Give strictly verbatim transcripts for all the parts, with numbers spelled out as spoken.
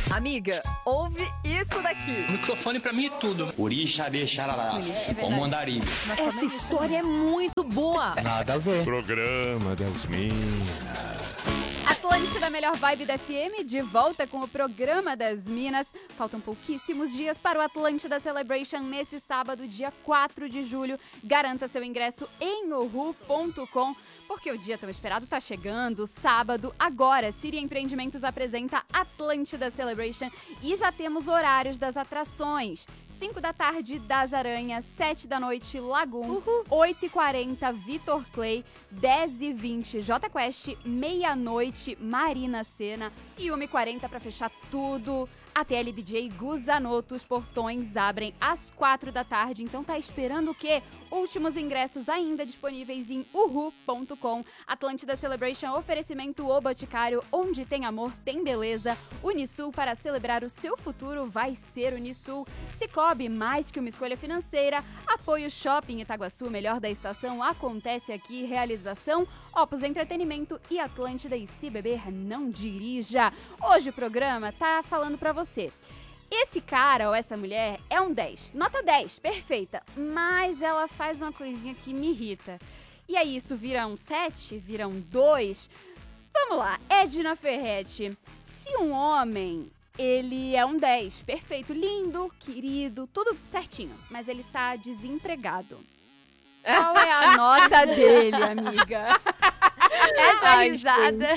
Amiga, ouve isso daqui. O microfone pra mim é tudo. Urixa, bexarará, com mandarim. Essa história é muito boa. Nada a ver. Programa das Minas. Atlântida, melhor vibe da F M, de volta com o programa das Minas. Faltam pouquíssimos dias para o Atlântida Celebration nesse sábado, dia quatro de julho. Garanta seu ingresso em uhu ponto com, porque o dia tão esperado tá chegando, sábado. Agora, Siri Empreendimentos apresenta Atlântida Celebration e já temos horários das atrações. cinco da tarde, Das Aranhas, sete da noite, Lagoon, Uhul. oito e quarenta, Vitor Clay, dez e vinte, J Quest, meia-noite, Marina Sena e uma e quarenta para fechar tudo. A T L D J Guzanoto, os portões abrem às quatro da tarde, então tá esperando o quê? Últimos ingressos ainda disponíveis em uhu ponto com. Atlântida Celebration, oferecimento O Boticário, onde tem amor, tem beleza. Unisul, para celebrar o seu futuro, vai ser Unisul. Cicobi, mais que uma escolha financeira. Apoio Shopping Itaguaçu, melhor da estação, acontece aqui. Realização, Opus Entretenimento e Atlântida. E se beber, não dirija. Hoje o programa tá falando pra você. Esse cara ou essa mulher é um dez, nota dez, perfeita, mas ela faz uma coisinha que me irrita. E aí isso vira um sete, vira um dois. Vamos lá, Edna Ferretti. Se um homem, ele é um dez, perfeito, lindo, querido, tudo certinho, mas ele tá desempregado. Qual é a nota dele, amiga? Essa Ai, risada...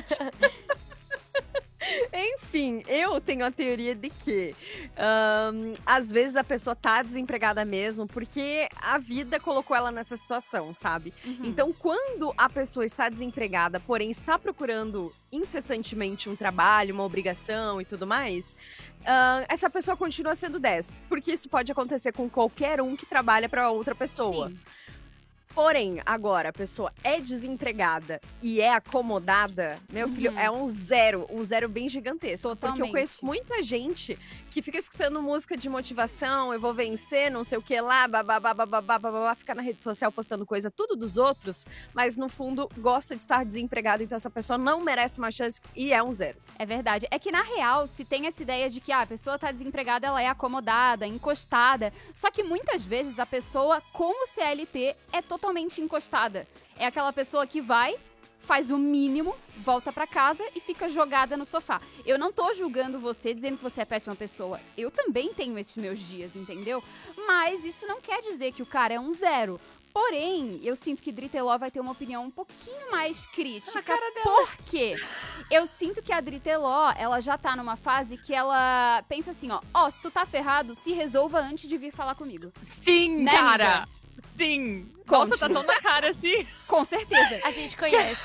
Enfim, eu tenho a teoria de que um, às vezes a pessoa tá desempregada mesmo porque a vida colocou ela nessa situação, sabe? Uhum. Então, quando a pessoa está desempregada, porém está procurando incessantemente um trabalho, uma obrigação e tudo mais, uh, essa pessoa continua sendo dez, porque isso pode acontecer com qualquer um que trabalha para outra pessoa. Sim. Porém, agora, a pessoa é desempregada e é acomodada, meu Uhum. filho, é um zero, um zero bem gigantesco. Totalmente. Porque eu conheço muita gente que fica escutando música de motivação, eu vou vencer, não sei o que lá, babá, babá, babá, babá, fica na rede social postando coisa, tudo dos outros, mas no fundo gosta de estar desempregado, então essa pessoa não merece uma chance e é um zero. É verdade. É que, na real, se tem essa ideia de que ah, a pessoa tá desempregada, ela é acomodada, encostada. Só que muitas vezes a pessoa com o C L T é totalmente encostada. É aquela pessoa que vai, faz o mínimo, volta pra casa e fica jogada no sofá. Eu não tô julgando você, dizendo que você é péssima pessoa. Eu também tenho esses meus dias, entendeu? Mas isso não quer dizer que o cara é um zero. Porém, eu sinto que Driteló vai ter uma opinião um pouquinho mais crítica. Por quê? Eu sinto que a Driteló, ela já tá numa fase que ela pensa assim, ó. Ó, se tu tá ferrado, se resolva antes de vir falar comigo. Sim, Né, cara! amiga? Sim! Conte-nos. Nossa, tá tão na cara assim. Com certeza. A gente conhece.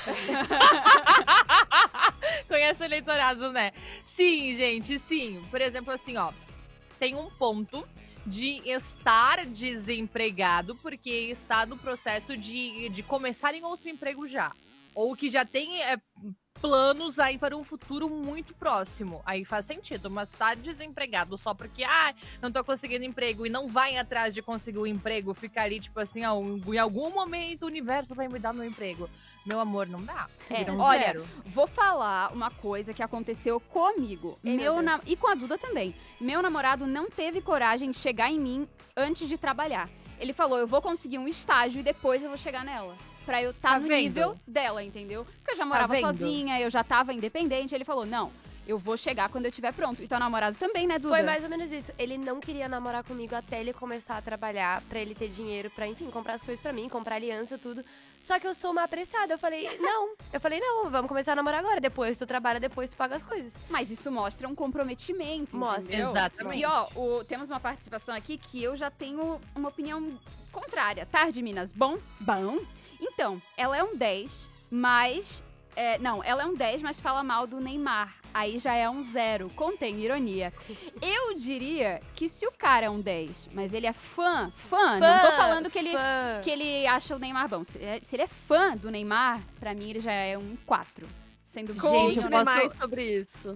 Conhece o eleitorado, né? Sim, gente, sim. Por exemplo, assim, ó. Tem um ponto de estar desempregado porque está no processo de, de começar em outro emprego já. Ou que já tem é, planos aí para um futuro muito próximo. Aí faz sentido, mas tá desempregado só porque, ah, não tô conseguindo emprego e não vai atrás de conseguir um emprego, ficar ali, tipo assim, ó, em algum momento o universo vai me dar meu emprego. Meu amor, não dá. É, Vira um olha, zero. vou falar uma coisa que aconteceu comigo. Ei, meu meu na... Deus. E com a Duda também. Meu namorado não teve coragem de chegar em mim antes de trabalhar. Ele falou, eu vou conseguir um estágio e depois eu vou chegar nela. Pra eu estar Tá no vendo? nível dela, entendeu? Porque eu já morava vendo? sozinha, eu já tava independente. Ele falou, não, eu vou chegar quando eu estiver pronto. E teu namorado também, né, Duda? Foi mais ou menos isso. Ele não queria namorar comigo até ele começar a trabalhar, pra ele ter dinheiro pra, enfim, comprar as coisas pra mim, comprar aliança, tudo. Só que eu sou uma apressada. Eu falei, não. Eu falei, não, vamos começar a namorar agora. Depois tu trabalha, depois tu paga as coisas. Mas isso mostra um comprometimento, Mostra. entendeu? Exatamente. E ó, o- temos uma participação aqui que eu já tenho uma opinião contrária. Tarde, Minas. Bom? Bom. Então, ela é um dez, mas... é, não, ela é um dez, mas fala mal do Neymar. Aí já é um zero. Contém ironia. Eu diria que se o cara é um dez, mas ele é fã, fã, não tô falando que ele, fã. que ele acha o Neymar bom. Se, é- se ele é fã do Neymar, pra mim ele já é um quatro. Sendo bem Gente, eu honesto. posso... mais sobre isso.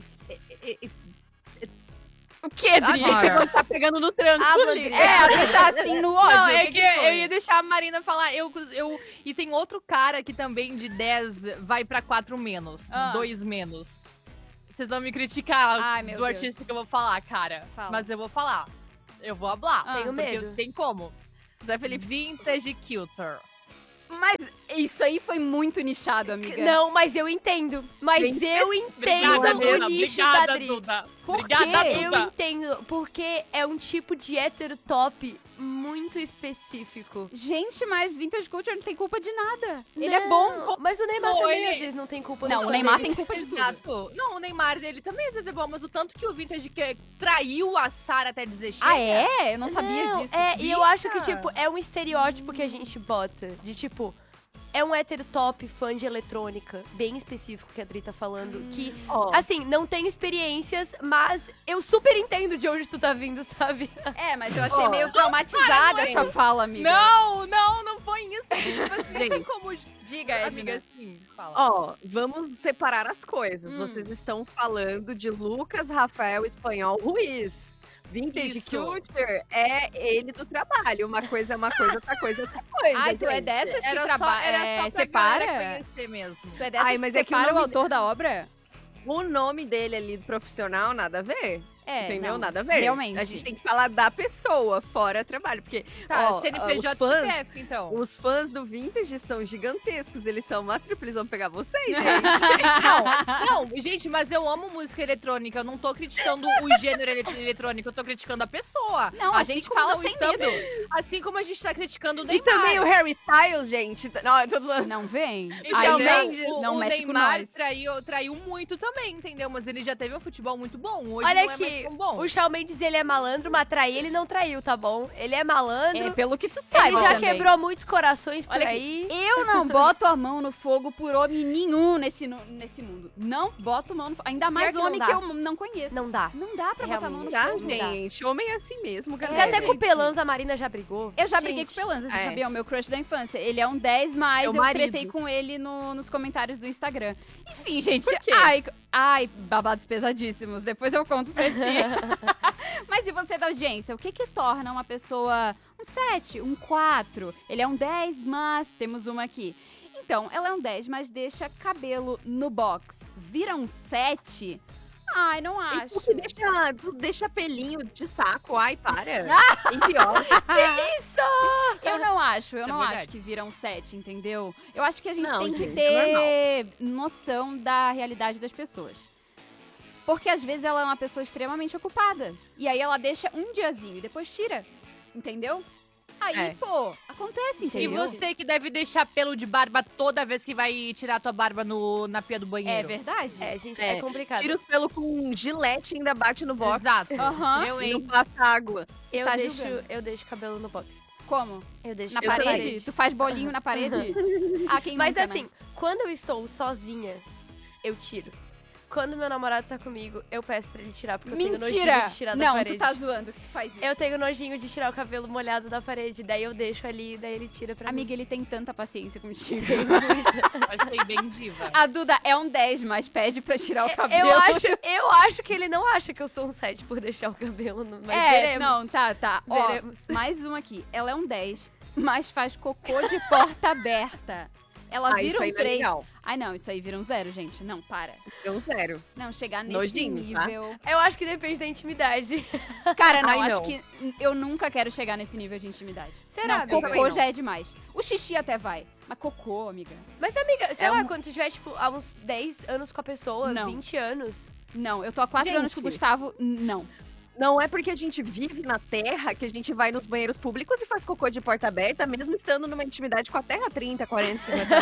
O que, Dri? Agora. Tá pegando no tranco Habla, ali. Dri. É, a Dri tá assim no ódio. Não, o é que que, que foi? eu ia deixar a Marina falar. Eu, eu, e tem outro cara que também de dez vai pra quatro menos. Ah. dois menos. vocês vão me criticar Ai, meu do Deus. artista que eu vou falar, cara. Fala. Mas eu vou falar. Eu vou hablar. Ah, Tenho porque medo. Tem como. Zé Felipe Vintage Culture. Mas isso aí foi muito nichado, amiga. Não, mas eu entendo. Mas Bem eu Obrigada, entendo Duda. o nicho Obrigada, da Dri. Duda. Por Obrigada, quê? Duda. Eu entendo, porque é um tipo de hétero top muito específico. Gente, mas Vintage Culture não tem culpa de nada. Ele é bom. Não, mas o Neymar Pô, também ele- às vezes não tem culpa. Não, no o fã Neymar deles. tem culpa de tudo. Exato. Não, o Neymar dele também às vezes é bom, mas o tanto que o Vintage que traiu a Sarah até dizer chega. Ah, é? Eu não sabia Não, disso. É, e eu acho que, Bicha. tipo, é um estereótipo que a gente bota. De, tipo, é um hétero top, fã de eletrônica, bem específico que a Dri tá falando. Que, Ó, assim, não tem experiências, mas eu super entendo de onde isso tá vindo, sabe? É, mas eu achei Ó, meio traumatizada essa fala, amiga. Não, não, não foi isso. Tipo assim, não tem como... Diga, Amiga, Edna. assim, fala. Ó, vamos separar as coisas. Hum. Vocês estão falando de Lucas Rafael Espanhol Ruiz. Vintage Isso. Culture é ele do trabalho. Uma coisa é uma coisa, outra coisa é outra coisa. Ai, tu é gente. dessas que Era só, trabalha, era só pra separa? galera conhecer mesmo. Tu é dessas Ai, que mas é que o separa o, nome autor da obra? O nome dele ali do profissional, nada a ver. É, entendeu? não, Nada a ver. Realmente. A gente tem que falar da pessoa, fora trabalho. Porque, Tá, ó, C N P J os fãs, C P F, então. os fãs do Vintage são gigantescos. Eles são uma tripla, eles vão pegar vocês, gente. Não, não, gente, mas eu amo música eletrônica. Eu não tô criticando o gênero ele- eletrônico, eu tô criticando a pessoa. Não, a Assim gente como fala não sem estamos- medo. Assim como a gente tá criticando o E Neymar. também o Harry Styles, gente. Não, eu tô zoando. Não vem? E Aí Shawn já- Mendes, o, não o mexe com Neymar nós. traiu, traiu muito também, entendeu? Mas ele já teve um futebol muito bom. Hoje Olha não é mais aqui, tão bom. o Shawn Mendes, ele é malandro, mas trair ele não traiu, tá bom? Ele é malandro, É, pelo que tu sabe ele já também. quebrou muitos corações por Olha aqui, aí. Eu não boto a mão no fogo por homem nenhum nesse, nu- nesse mundo. Não boto mão no fogo. Ainda mais que não homem dá. que eu não conheço. Não dá. Não dá pra botar a mão no Tá, fogo. não dá. gente. Homem é assim mesmo, Você galera. até com o gente. Pelanza, a Marina já brigou. Eu já Gente, briguei com o Pelanza, vocês é. sabiam? Meu crush da infância. Ele é um dez, mas É o eu marido. tretei com ele no- nos comentários do Instagram. Enfim, gente. Por quê? Ai, ai, babados pesadíssimos. Depois eu conto pra ti. Mas e você da audiência? O que que torna uma pessoa um sete, um quatro? Ele é um dez, mas temos uma aqui. Então, ela é um dez, mas deixa cabelo no box. Vira um sete? Ai, não E acho. tu que deixa, tu deixa pelinho de saco. Ai, para. Tem pior. Eu não acho, eu É não verdade. acho que vira um sete, entendeu? Eu acho que a gente Não, tem que gente, é ter noção da realidade das pessoas. Porque às vezes ela é uma pessoa extremamente ocupada. E aí ela deixa um diazinho e depois tira. Entendeu? Aí, É. pô, acontece, E entendeu? você que deve deixar pelo de barba toda vez que vai tirar tua barba no, na pia do É banheiro. verdade? É, gente, É, é, complicado. Tira os pelos com gilete e ainda bate no box. Exato. Aham. Eu, E não hein? passa água. Eu, Tá deixo, julgando. eu deixo cabelo no box. Como? Eu deixo Na Eu parede? também. Tu faz bolinho na parede? Ah, quem Mas nunca, né? assim, quando eu estou sozinha, eu tiro. Quando meu namorado tá comigo, eu peço pra ele tirar, porque eu tenho Mentira! nojinho de tirar da Não, parede. tu tá zoando que tu faz isso. Eu tenho nojinho de tirar o cabelo molhado da parede, daí eu deixo ali, daí ele tira pra Amiga, ele tem tanta paciência contigo. Achei bem diva. A Duda é um dez, mas pede pra tirar o mim. cabelo. Eu acho, eu acho que ele não acha que eu sou um sete por deixar o cabelo, no, mas é, veremos. não, tá, tá. Ó, Veremos. mais uma aqui. Ela é um dez, mas faz cocô de porta aberta. Ela Ah, vira isso um aí não é três. legal. Ai, não, isso aí vira um zero, gente. Não, para. Deu zero. Não, chegar nesse Nojinho, tá? nível. Eu acho que depende da intimidade. Cara, não, Ai, acho não. que eu nunca quero chegar nesse nível de intimidade. Será, Não, amiga? Eu também cocô não. já é demais. O xixi até vai. Mas cocô, amiga. Mas, amiga, sei É lá, um- quando tu tiver, tipo, há uns dez anos com a pessoa, Não. vinte anos. Não, eu tô há quatro Gente. anos com o Gustavo. Não. Não é porque a gente vive na Terra que a gente vai nos banheiros públicos e faz cocô de porta aberta, mesmo estando numa intimidade com a Terra há trinta, quarenta, cinquenta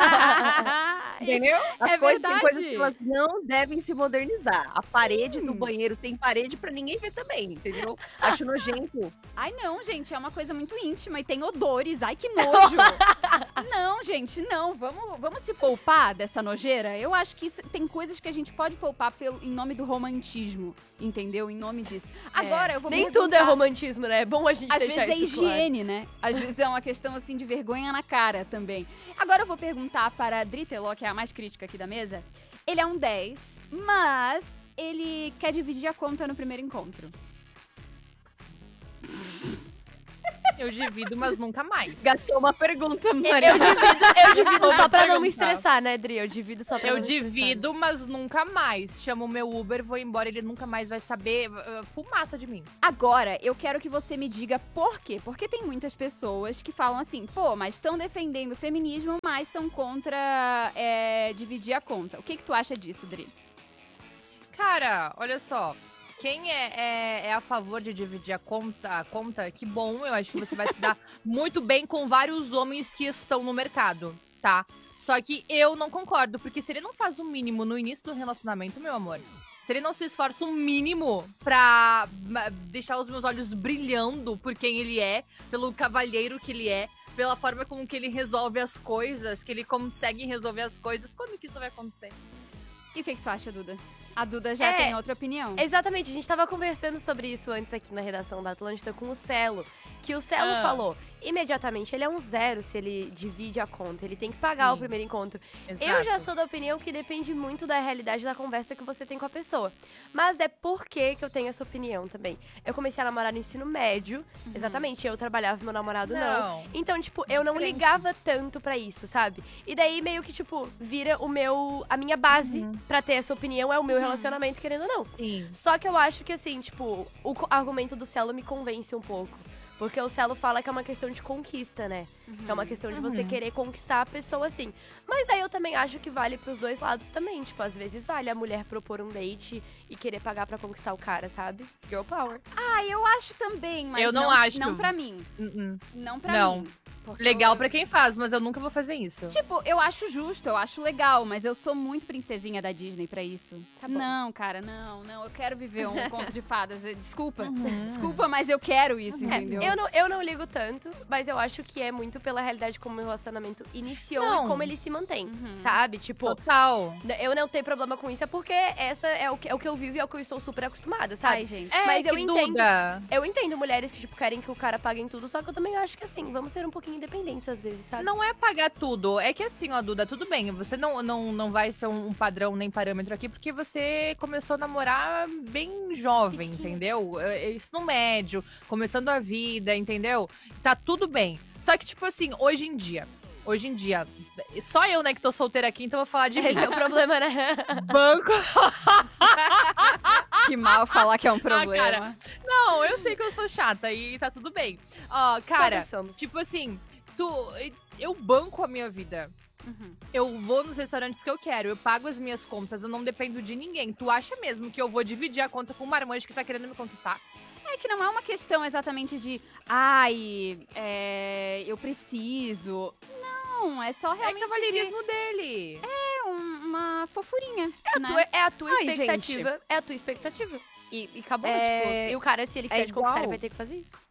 anos. Entendeu? As É coisas, verdade. tem coisas que elas não devem se modernizar. A parede Sim. do banheiro tem parede pra ninguém ver também, entendeu? Acho nojento. Ai, não, gente, é uma coisa muito íntima e tem odores. Ai, que nojo. Não, gente, não. Vamos, vamos se poupar dessa nojeira? Eu acho que isso- tem coisas que a gente pode poupar pelo, em nome do romantismo, entendeu? Em nome disso. Agora, eu vou Nem perguntar- tudo é romantismo, né? É bom a gente Às vezes deixar é isso claro. higiene, né? Às vezes é uma questão, assim, de vergonha na cara também. Agora eu vou perguntar para a Dri Teló, que é a mais crítica aqui da mesa. Ele é um dez, mas ele quer dividir a conta no primeiro encontro. Eu divido, mas nunca mais. Gastou uma pergunta, Eu, Maria. eu divido, eu divido só pra não me Perguntar. estressar, né, Dri? Eu divido só pra Eu não me estressar. divido, mas nunca mais. Chamo o meu Uber, vou embora, ele nunca mais vai saber uh, fumaça de mim. Agora, eu quero que você me diga por quê. Porque tem muitas pessoas que falam assim, pô, mas estão defendendo o feminismo, mas são contra é, dividir a conta. O que que tu acha disso, Dri? Cara, olha só. Quem é, é, é a favor de dividir a conta, a conta, que bom. Eu acho que você vai se dar muito bem com vários homens que estão no mercado, tá? Só que eu não concordo, porque se ele não faz o mínimo no início do relacionamento, meu amor, se ele não se esforça o mínimo pra ma- deixar os meus olhos brilhando por quem ele é, pelo cavalheiro que ele é, pela forma como que ele resolve as coisas, que ele consegue resolver as coisas, quando que isso vai acontecer? E o que que tu acha, Duda? A Duda já É, tem outra opinião. Exatamente, a gente tava conversando sobre isso antes aqui na redação da Atlântida com o Celo. Que o Celo Ah. falou, imediatamente, ele é um zero se ele divide a conta. Ele tem que pagar Sim. o primeiro encontro. Eu Exato. já sou da opinião que depende muito da realidade da conversa que você tem com a pessoa. Mas é por que que eu tenho essa opinião também. Eu comecei a namorar no ensino médio, exatamente, eu trabalhava, meu namorado não. Não. Então, tipo, eu não Diferente. ligava tanto pra isso, sabe? E daí meio que, tipo, vira o meu, a minha base pra ter essa opinião é o meu relacionamento, querendo ou não. Sim. Só que eu acho que, assim, tipo, o co- argumento do Celo me convence um pouco. Porque o Celo fala que é uma questão de conquista, né? Que é uma questão de você querer conquistar a pessoa, assim. Mas daí eu também acho que vale pros dois lados também. Tipo, às vezes vale a mulher propor um date e querer pagar pra conquistar o cara, sabe? Girl power. Ah, eu acho também, mas Eu não acho. Não pra mim. Uh-uh. Não pra Não. mim. Porque Legal eu- pra quem faz, mas eu nunca vou fazer isso. Tipo, eu acho justo, eu acho legal, mas eu sou muito princesinha da Disney pra isso. Tá bom. Não, cara, não, não. Eu quero viver um conto de fadas. Eh, Desculpa. Uhum. Desculpa, mas eu quero isso, É, entendeu? eu, não, eu não ligo tanto, mas eu acho que é muito pela realidade como o relacionamento iniciou Não. e como ele se mantém, Uhum. sabe? Tipo, Total. eu não tenho problema com isso, é porque essa é o que, é o que eu vivo e é o que eu estou super acostumada, sabe? Ai, gente. É, Mas eu que entendo. Duda. Eu entendo mulheres que, tipo, querem que o cara pague em tudo, só que eu também acho que, assim, vamos ser um pouquinho independentes às vezes, sabe? Não é pagar tudo. É que assim, ó, Duda, tudo bem. Você não, não, não vai ser um padrão nem parâmetro aqui, porque você começou a namorar bem jovem, entendeu? É, Ensino médio, começando a vida, entendeu? Tá tudo bem. Só que, tipo assim, hoje em dia. Hoje em dia, só eu, né, que tô solteira aqui, então eu vou falar de mim. Esse é o problema, né? Banco. Que mal falar que é um problema. cara. Não, eu sei que eu sou chata e tá tudo bem. Ó, cara, Todos somos. tipo assim, tu, eu banco a minha vida. Uhum. Eu vou nos restaurantes que eu quero, eu pago as minhas contas, eu não dependo de ninguém. Tu acha mesmo que eu vou dividir a conta com um marmanjo que tá querendo me conquistar? É que não é uma questão exatamente de, ai, é, eu preciso. Não, é só É realmente de, cavalheirismo dele. é um- uma fofurinha, É a né? tua, é a tua Ai, expectativa. É a tua expectativa. E, e acabou, É- tipo. E o cara, se ele quiser é te conquistar, ele igual. vai ter que fazer isso.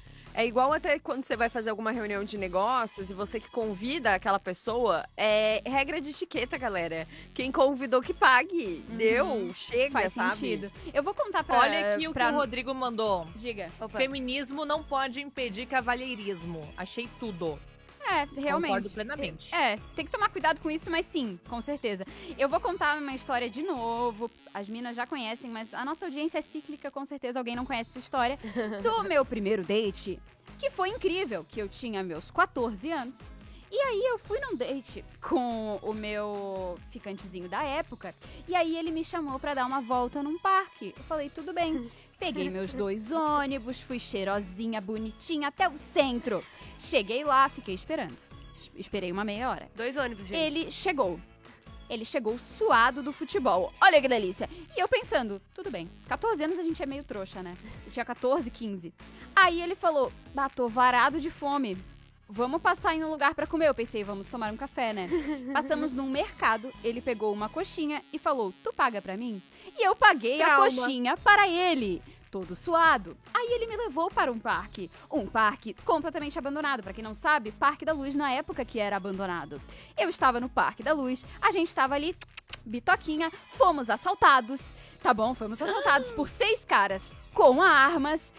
É igual até quando você vai fazer alguma reunião de negócios e você que convida aquela pessoa, é regra de etiqueta, galera. Quem convidou que pague. Deu, chega, Faz sabe? sentido. Eu vou contar pra... Olha aqui o que pra... o Rodrigo mandou. Diga. Opa. Feminismo não pode impedir cavalheirismo. Achei tudo. É, realmente. Concordo plenamente. É, tem que tomar cuidado com isso, mas sim, com certeza. Eu vou contar uma história de novo. As minas já conhecem, mas a nossa audiência é cíclica, com certeza alguém não conhece essa história. Do meu primeiro date, que foi incrível, que eu tinha meus quatorze anos. E aí eu fui num date com o meu ficantezinho da época. E aí ele me chamou pra dar uma volta num parque. Eu falei, tudo bem. Peguei meus dois ônibus, fui cheirosinha, bonitinha, até o centro. Cheguei lá, fiquei esperando. Esperei uma meia hora. Dois ônibus, gente. Ele chegou. Ele chegou suado do futebol. Olha que delícia. E eu pensando, tudo bem. quatorze anos a gente é meio trouxa, né? Eu tinha quatorze, quinze. Aí ele falou, bah, tô varado de fome. Vamos passar em um lugar pra comer. Eu pensei, vamos tomar um café, né? Passamos num mercado, ele pegou uma coxinha e falou, tu paga pra mim? E eu paguei Calma. a coxinha para ele. Todo suado. Aí ele me levou para um parque. Um parque completamente abandonado. Pra quem não sabe, Parque da Luz na época que era abandonado. Eu estava no Parque da Luz, a gente estava ali, bitoquinha, fomos assaltados. Tá bom, fomos assaltados por seis caras com armas.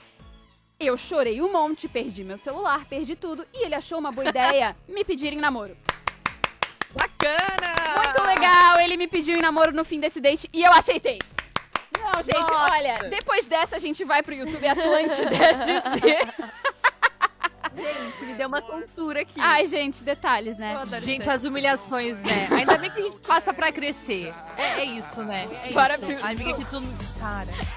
Eu chorei um monte, perdi meu celular, perdi tudo. E ele achou uma boa ideia me pedir em namoro. Bacana! Muito legal, ele me pediu em namoro no fim desse date e eu aceitei. Não, gente, Nossa. olha, depois dessa a gente vai pro YouTube Atlântida S C. Gente, me deu uma tontura aqui. Ai, gente, detalhes, né? Eu adoro Gente, isso. as humilhações, né? Ainda bem que a gente passa pra crescer. É, é isso, né? É Bora isso. pro- Amiga, que tu... Cara...